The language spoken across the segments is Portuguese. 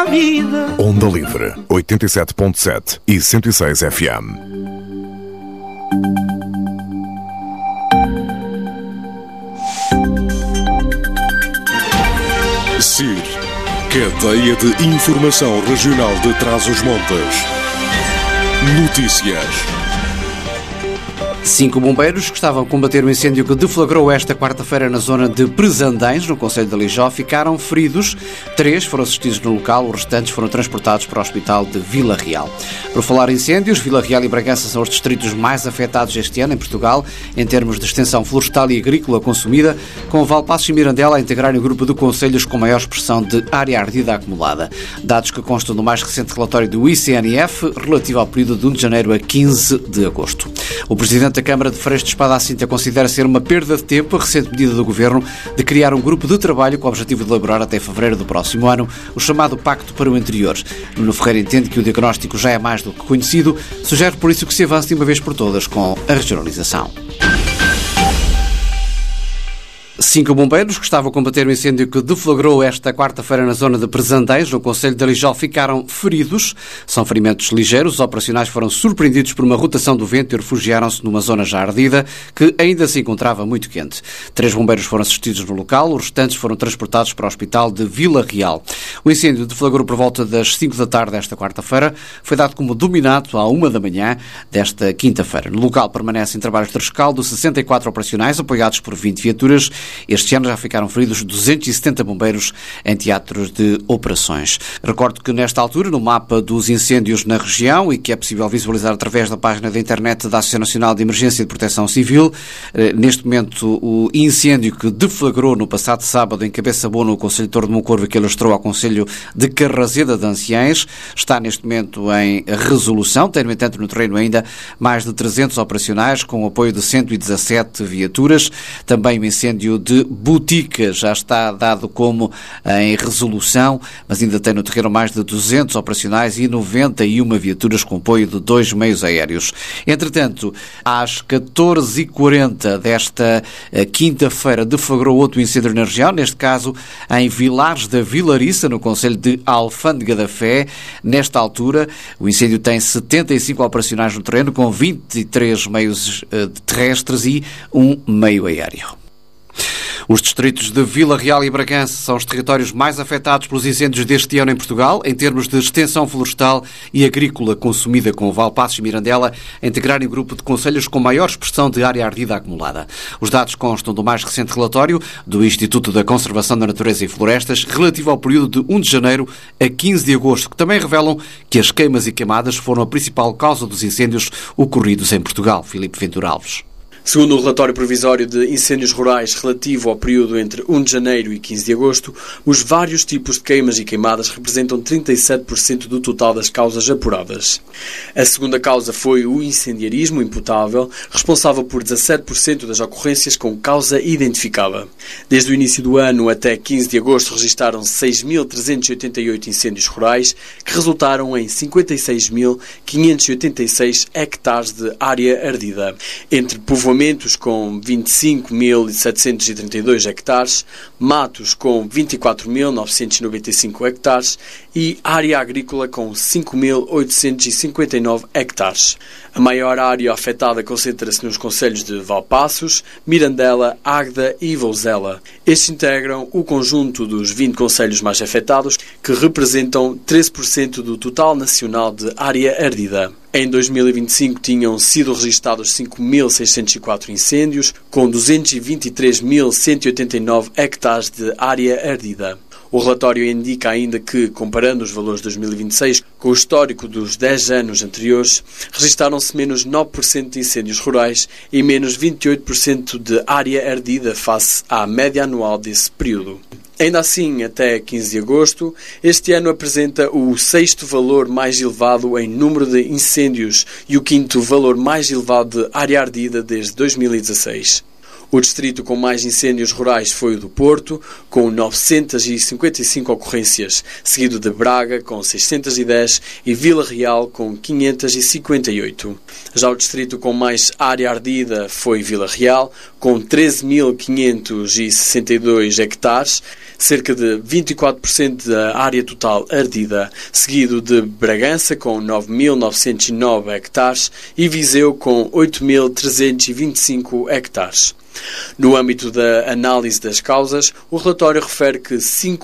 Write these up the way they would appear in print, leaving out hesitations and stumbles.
a vida. Onda Livre, 87.7 e 106 FM. CIR, Cadeia de Informação Regional de Trás-os-Montes. Notícias. 5 bombeiros que estavam a combater o incêndio que deflagrou esta quarta-feira na zona de Presandães, no concelho de Lijó, ficaram feridos. 3 foram assistidos no local, os restantes foram transportados para o hospital de Vila Real. Por falar em incêndios, Vila Real e Bragança são os distritos mais afetados este ano em Portugal, em termos de extensão florestal e agrícola consumida, com Valpaços e Mirandela a integrarem o grupo de concelhos com maior expressão de área ardida acumulada. Dados que constam do mais recente relatório do ICNF, relativo ao período de 1 de janeiro a 15 de agosto. O Presidente da Câmara de Freixo de Espada à Cinta considera ser uma perda de tempo a recente medida do Governo de criar um grupo de trabalho com o objetivo de elaborar até fevereiro do próximo ano o chamado Pacto para o Interior. Nuno Ferreira entende que o diagnóstico já é mais do que conhecido, sugere por isso que se avance de uma vez por todas com a regionalização. 5 bombeiros que estavam a combater o incêndio que deflagrou esta quarta-feira na zona de Presandães, no concelho de Lijó, ficaram feridos. São ferimentos ligeiros. Os operacionais foram surpreendidos por uma rotação do vento e refugiaram-se numa zona já ardida, que ainda se encontrava muito quente. 3 bombeiros foram assistidos no local, os restantes foram transportados para o hospital de Vila Real. O incêndio deflagrou por volta das 5 da tarde desta quarta-feira. Foi dado como dominado à 1 da manhã desta quinta-feira. No local permanecem trabalhos de rescaldo, 64 operacionais, apoiados por 20 viaturas. Este ano já ficaram feridos 270 bombeiros em teatros de operações. Recordo que nesta altura, no mapa dos incêndios na região, e que é possível visualizar através da página da internet da Associação Nacional de Emergência e de Proteção Civil, neste momento o incêndio que deflagrou no passado sábado em Cabeça Boa, no concelho de Torre de Moncorvo, que alastrou ao concelho de Carraseda de Anciães, está neste momento em resolução. Tem, no entanto, no terreno ainda mais de 300 operacionais, com o apoio de 117 viaturas. Também o incêndio de Botica já está dado como em resolução, mas ainda tem no terreno mais de 200 operacionais e 91 viaturas com apoio de 2 meios aéreos. Entretanto, às 14h40 desta quinta-feira, deflagrou outro incêndio na região, neste caso em Vilares da Vilariça, no concelho de Alfândega da Fé. Nesta altura, o incêndio tem 75 operacionais no terreno, com 23 meios terrestres e 1 meio aéreo. Os distritos de Vila Real e Bragança são os territórios mais afetados pelos incêndios deste ano em Portugal, em termos de extensão florestal e agrícola consumida, com Valpaços e Mirandela a integrarem o grupo de concelhos com maior expressão de área ardida acumulada. Os dados constam do mais recente relatório do Instituto da Conservação da Natureza e Florestas, relativo ao período de 1 de janeiro a 15 de agosto, que também revelam que as queimas e queimadas foram a principal causa dos incêndios ocorridos em Portugal. Filipe Ventura Alves. Segundo o relatório provisório de incêndios rurais relativo ao período entre 1 de janeiro e 15 de agosto, os vários tipos de queimas e queimadas representam 37% do total das causas apuradas. A segunda causa foi o incendiarismo imputável, responsável por 17% das ocorrências com causa identificada. Desde o início do ano até 15 de agosto registaram-se 6.388 incêndios rurais, que resultaram em 56.586 hectares de área ardida. Entre povoamentos com 25.732 hectares, matos com 24.995 hectares e área agrícola com 5.859 hectares. A maior área afetada concentra-se nos concelhos de Valpaços, Mirandela, Águeda e Vouzela. Estes integram o conjunto dos 20 concelhos mais afetados, que representam 13% do total nacional de área ardida. Em 2025 tinham sido registados 5.604 incêndios, com 223.189 hectares de área ardida. O relatório indica ainda que, comparando os valores de 2026 com o histórico dos 10 anos anteriores, registaram-se menos 9% de incêndios rurais e menos 28% de área ardida face à média anual desse período. Ainda assim, até 15 de agosto, este ano apresenta o 6º valor mais elevado em número de incêndios e o 5º valor mais elevado de área ardida desde 2016. O distrito com mais incêndios rurais foi o do Porto, com 955 ocorrências, seguido de Braga, com 610, e Vila Real, com 558. Já o distrito com mais área ardida foi Vila Real, com 13.562 hectares, cerca de 24% da área total ardida, seguido de Bragança, com 9.909 hectares, e Viseu, com 8.325 hectares. No âmbito da análise das causas, o relatório refere que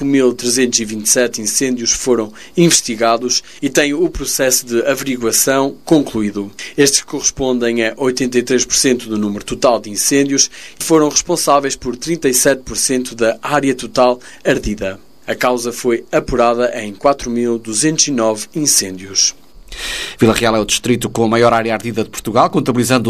5.327 incêndios foram investigados e tem o processo de averiguação concluído. Estes correspondem a 83% do número total de incêndios e foram responsáveis por 37% da área total ardida. A causa foi apurada em 4.209 incêndios. Vila Real é o distrito com a maior área ardida de Portugal, contabilizando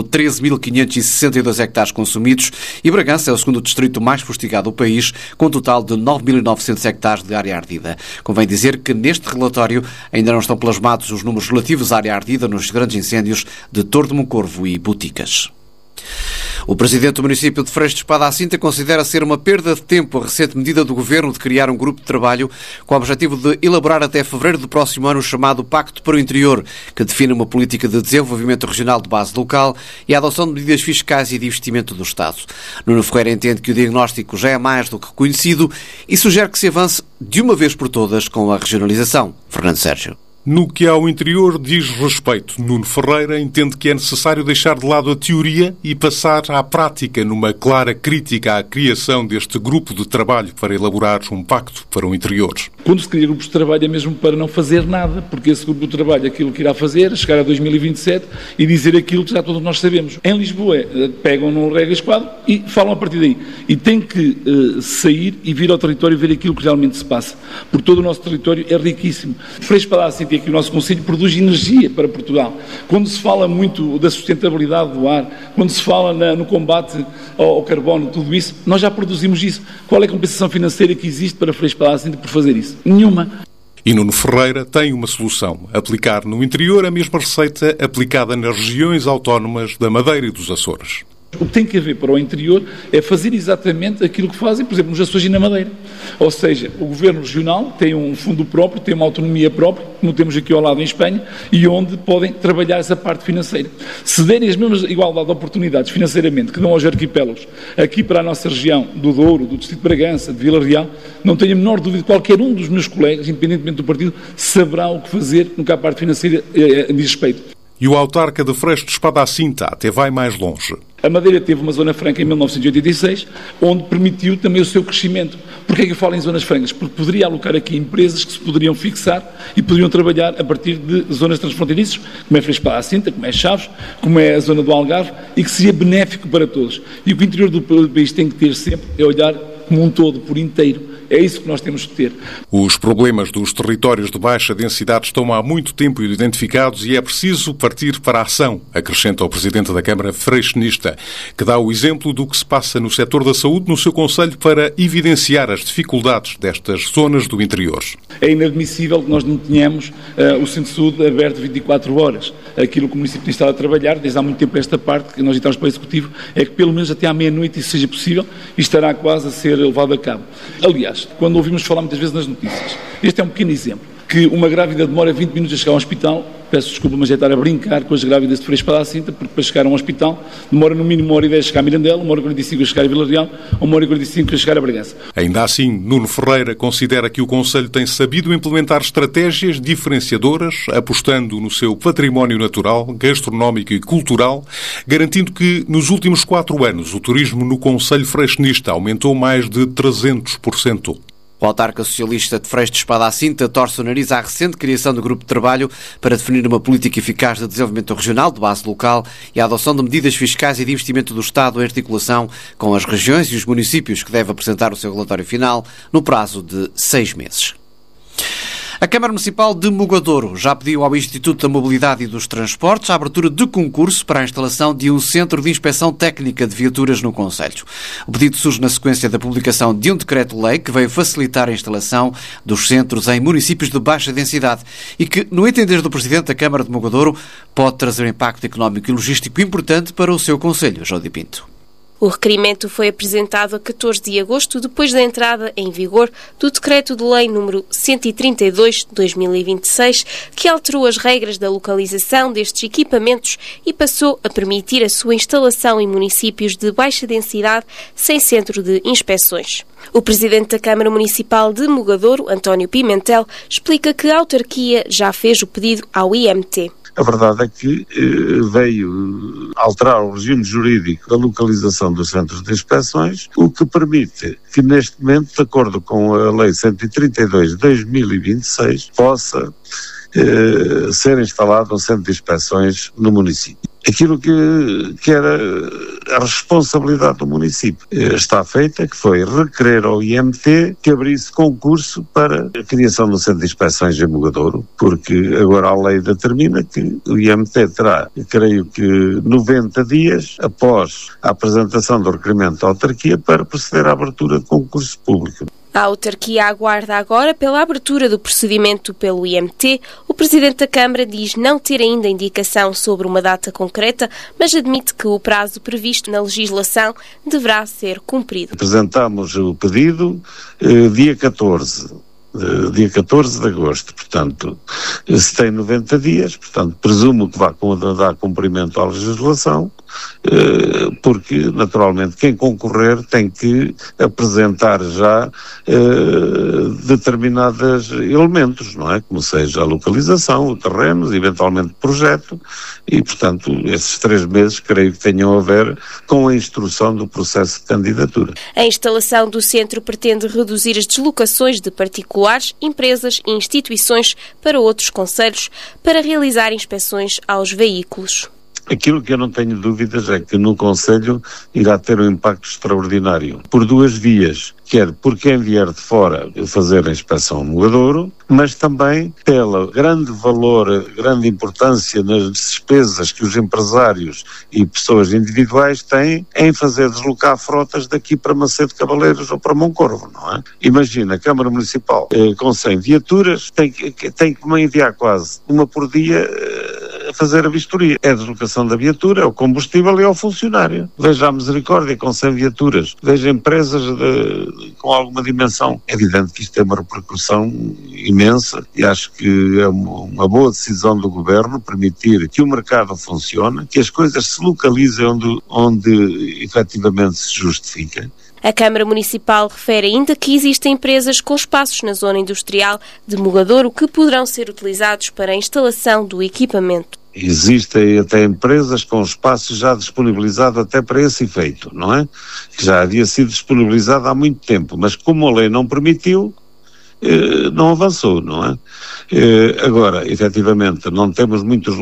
13.562 hectares consumidos, e Bragança é o segundo distrito mais fustigado do país, com um total de 9.900 hectares de área ardida. Convém dizer que neste relatório ainda não estão plasmados os números relativos à área ardida nos grandes incêndios de Torre de Moncorvo e Boticas. O presidente do município de Freixo de Espada à Cinta considera ser uma perda de tempo a recente medida do governo de criar um grupo de trabalho com o objetivo de elaborar até fevereiro do próximo ano o chamado Pacto para o Interior, que define uma política de desenvolvimento regional de base local e a adoção de medidas fiscais e de investimento do Estado. Nuno Ferreira entende que o diagnóstico já é mais do que conhecido e sugere que se avance de uma vez por todas com a regionalização. Fernando Sérgio. No que ao interior diz respeito, Nuno Ferreira entende que é necessário deixar de lado a teoria e passar à prática numa clara crítica à criação deste grupo de trabalho para elaborar um pacto para o interior. Quando se cria grupos de trabalho é mesmo para não fazer nada, porque esse grupo de trabalho aquilo que irá fazer é chegar a 2027 e dizer aquilo que já todos nós sabemos. Em Lisboa pegam num regra esquadro e falam a partir daí. E tem que sair e vir ao território e ver aquilo que realmente se passa, porque todo o nosso território é riquíssimo. Freixo de Espada à Cinta, que o nosso Conselho produz energia para Portugal. Quando se fala muito da sustentabilidade do ar, quando se fala no combate ao carbono, tudo isso, nós já produzimos isso. Qual é a compensação financeira que existe para Freixo de Espada à Cinta por fazer isso? Nenhuma. E Nuno Ferreira tem uma solução: aplicar no interior a mesma receita aplicada nas regiões autónomas da Madeira e dos Açores. O que tem que haver para o interior é fazer exatamente aquilo que fazem, por exemplo, nos Açores e na Madeira. Ou seja, o governo regional tem um fundo próprio, tem uma autonomia própria, como temos aqui ao lado em Espanha, e onde podem trabalhar essa parte financeira. Se derem as mesmas igualdade de oportunidades financeiramente que dão aos arquipélagos, aqui para a nossa região do Douro, do Distrito de Bragança, de Vila Real, não tenho a menor dúvida que qualquer um dos meus colegas, independentemente do partido, saberá o que fazer no que a parte financeira diz respeito. E o autarca de Freixo de Espada à Cinta até vai mais longe. A Madeira teve uma zona franca em 1986, onde permitiu também o seu crescimento. Porquê é que eu falo em zonas francas? Porque poderia alocar aqui empresas que se poderiam fixar e poderiam trabalhar a partir de zonas transfronteiriças, como é Freixo de Espada à Cinta, como é Chaves, como é a zona do Algarve, e que seria benéfico para todos. E o que o interior do país tem que ter sempre é olhar como um todo, por inteiro. É isso que nós temos que ter. Os problemas dos territórios de baixa densidade estão há muito tempo identificados e é preciso partir para a ação, acrescenta o Presidente da Câmara Freixenista, que dá o exemplo do que se passa no setor da saúde no seu concelho para evidenciar as dificuldades destas zonas do interior. É inadmissível que nós não tenhamos o Centro de Saúde aberto 24 horas. Aquilo que o município tem estado a trabalhar, desde há muito tempo esta parte, que nós estamos para o Executivo, é que pelo menos até à meia-noite isso seja possível e estará quase a ser levado a cabo. Aliás, quando ouvimos falar muitas vezes nas notícias, este é um pequeno exemplo, que uma grávida demora 20 minutos a chegar ao hospital, peço desculpa, mas é estar a brincar com as grávidas de Freixo de Espada à Cinta, porque para chegar a um hospital demora no mínimo 1h10 a chegar a Mirandela, 1h45 a chegar a Vila Real, ou 1h45 a chegar a Bragança. Ainda assim, Nuno Ferreira considera que o Conselho tem sabido implementar estratégias diferenciadoras, apostando no seu património natural, gastronómico e cultural, garantindo que nos últimos 4 anos o turismo no Conselho freixenista aumentou mais de 300%. O autarca socialista de Freixo de Espada à Cinta torce o nariz à recente criação do grupo de trabalho para definir uma política eficaz de desenvolvimento regional de base local e a adoção de medidas fiscais e de investimento do Estado em articulação com as regiões e os municípios, que deve apresentar o seu relatório final no prazo de 6 meses. A Câmara Municipal de Mogadouro já pediu ao Instituto da Mobilidade e dos Transportes a abertura de concurso para a instalação de um centro de inspeção técnica de viaturas no concelho. O pedido surge na sequência da publicação de um decreto-lei que veio facilitar a instalação dos centros em municípios de baixa densidade e que, no entender do Presidente da Câmara de Mogadouro, pode trazer um impacto económico e logístico importante para o seu concelho, Jódio Pinto. O requerimento foi apresentado a 14 de agosto, depois da entrada em vigor do Decreto de Lei nº 132/2026, que alterou as regras da localização destes equipamentos e passou a permitir a sua instalação em municípios de baixa densidade sem centro de inspeções. O presidente da Câmara Municipal de Mugadouro, António Pimentel, explica que a autarquia já fez o pedido ao IMT. A verdade é que veio alterar o regime jurídico da localização dos centros de inspeções, o que permite que neste momento, de acordo com a Lei 132 de 2026, possa ser instalado um centro de inspeções no município. Aquilo que era a responsabilidade do município está feita, que foi requerer ao IMT que abrisse concurso para a criação do centro de inspeções em Mugadouro, porque agora a lei determina que o IMT terá, creio que 90 dias após a apresentação do requerimento da autarquia para proceder à abertura de concurso público. A autarquia aguarda agora pela abertura do procedimento pelo IMT. O presidente da Câmara diz não ter ainda indicação sobre uma data concreta, mas admite que o prazo previsto na legislação deverá ser cumprido. Apresentámos o pedido dia 14 de agosto, portanto, se tem 90 dias, portanto, presumo que vai dar cumprimento à legislação, porque, naturalmente, quem concorrer tem que apresentar já determinados elementos, não é? Como seja a localização, o terreno, eventualmente o projeto, e, portanto, esses 3 meses creio que tenham a ver com a instrução do processo de candidatura. A instalação do centro pretende reduzir as deslocações de particulares, empresas e instituições para outros concelhos para realizar inspeções aos veículos. Aquilo que eu não tenho dúvidas é que no concelho irá ter um impacto extraordinário, por 2 vias, quer por quem vier de fora fazer a inspeção no Mugadouro, mas também pela grande valor, grande importância nas despesas que os empresários e pessoas individuais têm em fazer deslocar frotas daqui para Macedo Cavaleiros ou para Moncorvo, não é? Imagina, a Câmara Municipal com 100 viaturas tem que enviar quase uma por dia a fazer a vistoria. É a deslocação da viatura, é o combustível e é o funcionário. Veja a misericórdia com 100 viaturas. Veja empresas com alguma dimensão. É evidente que isto tem uma repercussão imensa e acho que é uma boa decisão do Governo permitir que o mercado funcione, que as coisas se localizem onde efetivamente se justifica. A Câmara Municipal refere ainda que existem empresas com espaços na zona industrial de Mugadouro que poderão ser utilizados para a instalação do equipamento. Existem até empresas com espaço já disponibilizado até para esse efeito, não é? Que já havia sido disponibilizado há muito tempo, mas como a lei não permitiu, não avançou, não é? Agora, efetivamente, não temos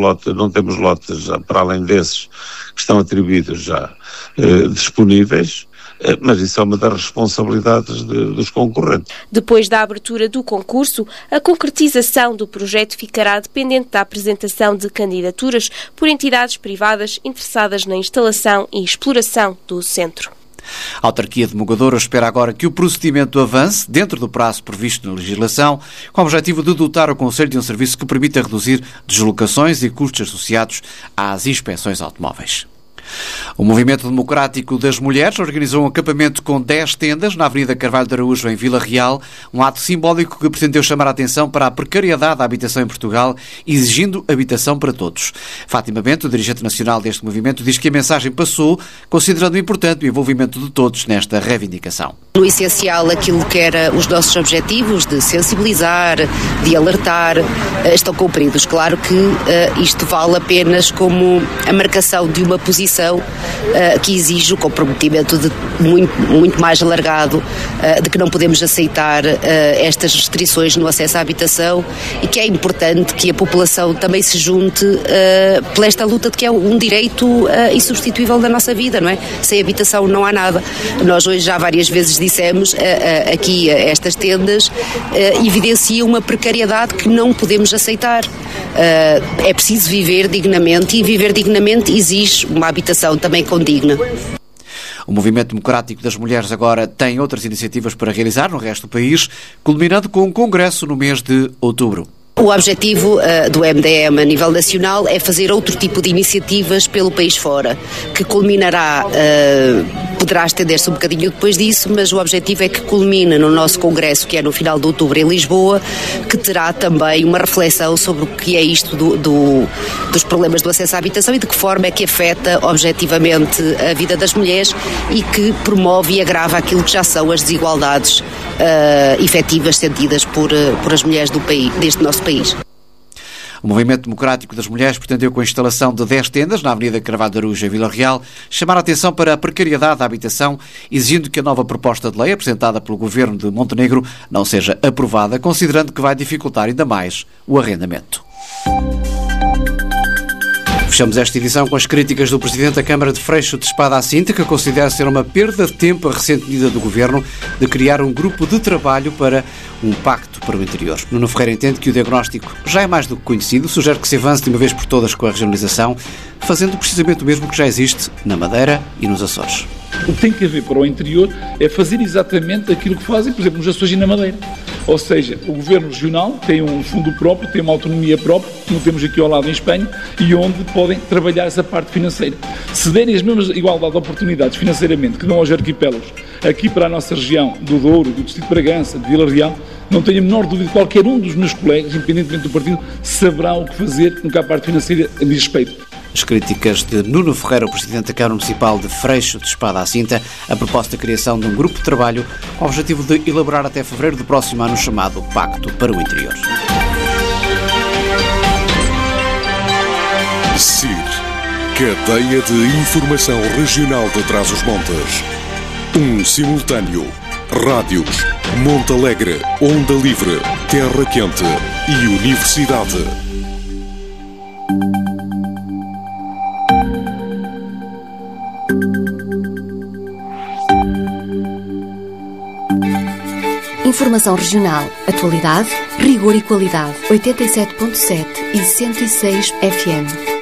lotes já, para além desses que estão atribuídos já disponíveis, mas isso é uma das responsabilidades dos concorrentes. Depois da abertura do concurso, a concretização do projeto ficará dependente da apresentação de candidaturas por entidades privadas interessadas na instalação e exploração do centro. A autarquia de Mugadouro espera agora que o procedimento avance dentro do prazo previsto na legislação, com o objetivo de dotar o concelho de um serviço que permita reduzir deslocações e custos associados às inspeções automóveis. O Movimento Democrático das Mulheres organizou um acampamento com 10 tendas na Avenida Carvalho de Araújo, em Vila Real, um ato simbólico que pretendeu chamar a atenção para a precariedade da habitação em Portugal, exigindo habitação para todos. Fátima Bento, dirigente nacional deste movimento, diz que a mensagem passou, considerando importante o envolvimento de todos nesta reivindicação. No essencial, aquilo que era os nossos objetivos de sensibilizar, de alertar, estão cumpridos. Claro que isto vale apenas como a marcação de uma posição que exige o comprometimento de muito mais alargado de que não podemos aceitar estas restrições no acesso à habitação e que é importante que a população também se junte por esta luta de que é um direito insubstituível da nossa vida, não é? Sem habitação não há nada. Nós hoje já várias vezes dissemos aqui estas tendas evidenciam uma precariedade que não podemos aceitar. É preciso viver dignamente e viver dignamente exige uma habitação também condigna. O Movimento Democrático das Mulheres agora tem outras iniciativas para realizar no resto do país, culminando com um congresso no mês de outubro. O objetivo do MDM a nível nacional é fazer outro tipo de iniciativas pelo país fora, que culminará, poderá estender-se um bocadinho depois disso, mas o objetivo é que culmine no nosso congresso, que é no final de outubro em Lisboa, que terá também uma reflexão sobre o que é isto dos problemas do acesso à habitação e de que forma é que afeta objetivamente a vida das mulheres e que promove e agrava aquilo que já são as desigualdades efetivas sentidas por as mulheres deste nosso país. O Movimento Democrático das Mulheres pretendeu, com a instalação de 10 tendas na Avenida Carvalho de Araújo, em Vila Real, chamar a atenção para a precariedade da habitação, exigindo que a nova proposta de lei apresentada pelo Governo de Montenegro não seja aprovada, considerando que vai dificultar ainda mais o arrendamento. Fechamos esta edição com as críticas do Presidente da Câmara de Freixo de Espada à Cinta, que considera ser uma perda de tempo a recente medida do Governo de criar um grupo de trabalho para um pacto para o interior. Nuno Ferreira entende que o diagnóstico já é mais do que conhecido, sugere que se avance de uma vez por todas com a regionalização, fazendo precisamente o mesmo que já existe na Madeira e nos Açores. O que tem que haver para o interior é fazer exatamente aquilo que fazem, por exemplo, nos Açores e na Madeira. Ou seja, o Governo Regional tem um fundo próprio, tem uma autonomia própria, como temos aqui ao lado em Espanha, e onde podem trabalhar essa parte financeira. Se derem as mesmas igualdade de oportunidades financeiramente que dão aos arquipélagos, aqui para a nossa região do Douro, do Distrito de Bragança, de Vila Real, não tenho a menor dúvida que qualquer um dos meus colegas, independentemente do partido, saberá o que fazer no que a parte financeira diz respeito. As críticas de Nuno Ferreira, o Presidente da Câmara Municipal de Freixo de Espada à Cinta, a proposta da criação de um grupo de trabalho com o objetivo de elaborar até fevereiro do próximo ano o chamado Pacto para o Interior. CIR, Cadeia de Informação Regional de Trás-os-Montes. Simultâneo. Rádios, Monte Alegre, Onda Livre, Terra Quente e Universidade. Informação regional, atualidade, rigor e qualidade. 87.7 e 106 FM.